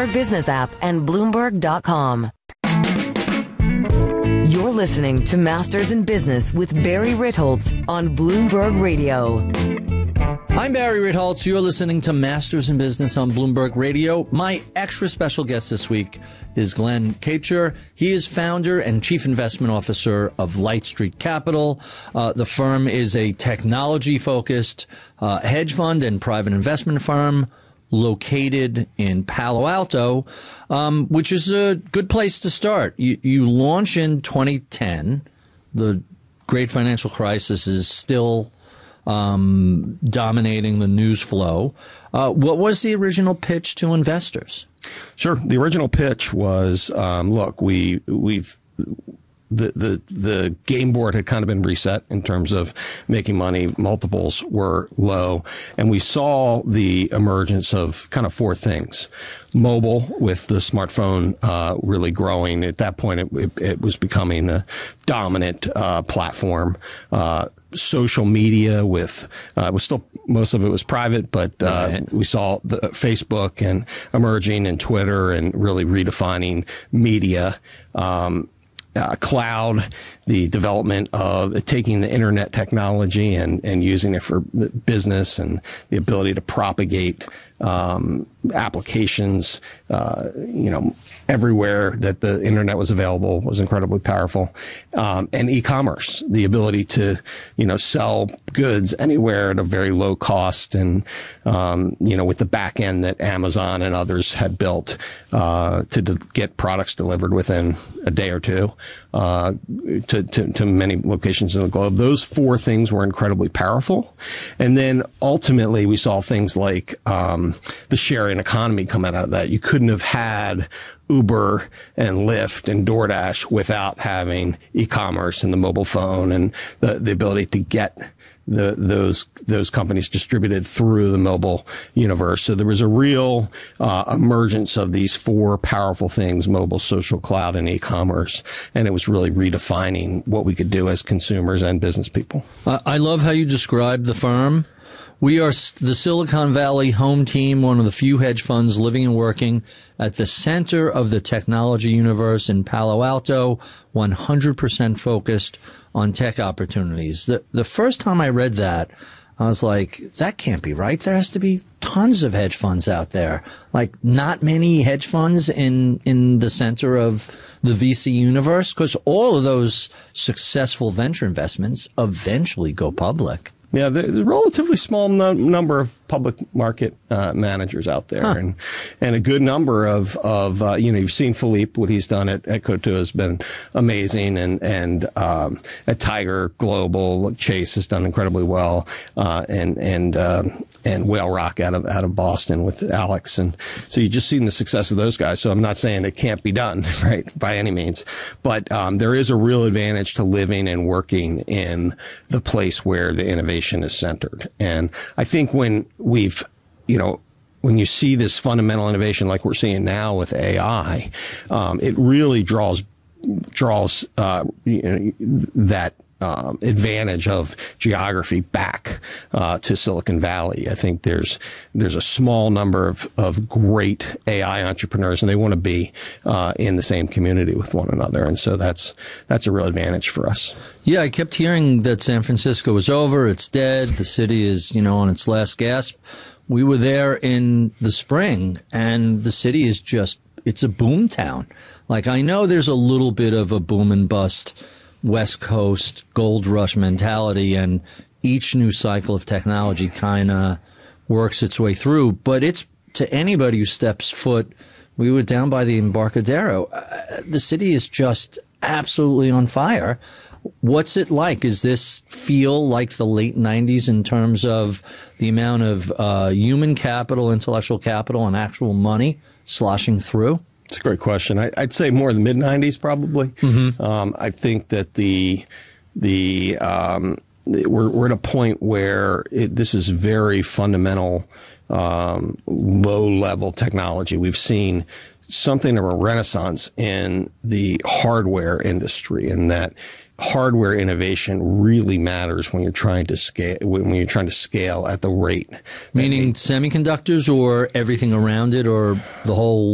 Bloomberg Business app and Bloomberg.com. You're listening to Masters in Business with Barry Ritholtz on Bloomberg Radio. I'm Barry Ritholtz. You're listening to Masters in Business on Bloomberg Radio. My extra special guest this week is Glenn Kacher. He is founder and chief investment officer of Light Street Capital. The firm is a technology-focused hedge fund and private investment firm located in Palo Alto, which is a good place to start. You launch in 2010. The great financial crisis is still dominating the news flow. What was the original pitch to investors? Sure. The original pitch was, look, the game board had kind of been reset in terms of making money. Multiples were low. And we saw the emergence of kind of four things. Mobile, with the smartphone really growing. At that point, it was becoming a dominant platform. Social media with it was still, most of it was private, but we saw the Facebook and emerging and Twitter and really redefining media. Cloud, the development of taking the internet technology and using it for business and the ability to propagate applications, everywhere that the internet was available was incredibly powerful. And e-commerce, the ability to, sell goods anywhere at a very low cost and, with the back end that Amazon and others had built, to get products delivered within a day or two, to many locations in the globe. Those four things were incredibly powerful. And then ultimately we saw things like, the sharing economy come out of that. You couldn't have had Uber and Lyft and DoorDash without having e-commerce and the mobile phone and the ability to get those companies distributed through the mobile universe. So there was a real emergence of these four powerful things: mobile, social, cloud, and e-commerce. And it was really redefining what we could do as consumers and business people. I love how you described the firm. We are the Silicon Valley home team, one of the few hedge funds living and working at the center of the technology universe in Palo Alto, 100% focused on tech opportunities. The first time I read that, I was like, that can't be right. There has to be tons of hedge funds out there. Like, not many hedge funds in the center of the VC universe, because all of those successful venture investments eventually go public. Yeah, there's a relatively small number of public market managers out there, and a good number of you've seen Philippe, what he's done at Coatue has been amazing, and at Tiger Global, Chase has done incredibly well, and Whale Rock out of Boston with Alex, and so you've just seen the success of those guys. So I'm not saying it can't be done, right, by any means, but there is a real advantage to living and working in the place where the innovation is centered. And I think when when you see this fundamental innovation like we're seeing now with AI, it really draws that advantage of geography back to Silicon Valley. I think there's a small number of great AI entrepreneurs, and they want to be in the same community with one another, and so that's a real advantage for us. Yeah, I kept hearing that San Francisco is over, it's dead, the city is on its last gasp. We were there in the spring, and the city is it's a boom town. Like, I know there's a little bit of a boom and bust West Coast gold rush mentality, and each new cycle of technology kind of works its way through. But it's, to anybody who steps foot, we were down by the Embarcadero. The city is just absolutely on fire. What's it like? Does this feel like the late 90s in terms of the amount of human capital, intellectual capital, and actual money sloshing through? It's a great question. I'd say more the mid-90s probably. Mm-hmm. I think that we're at a point where this is very fundamental, low-level technology. We've seen something of a renaissance in the hardware industry, and that hardware innovation really matters when you're trying to scale. When you're trying to scale at the rate, meaning semiconductors or everything around it, or the whole